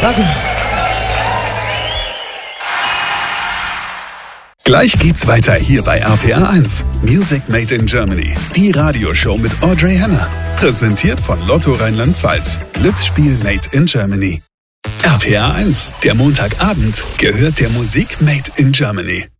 Danke. Gleich geht's weiter hier bei RPR 1. Music Made in Germany. Die Radioshow mit Audrey Henner. Präsentiert von Lotto Rheinland-Pfalz. Glücksspiel Made in Germany. RPR 1. Der Montagabend gehört der Musik Made in Germany.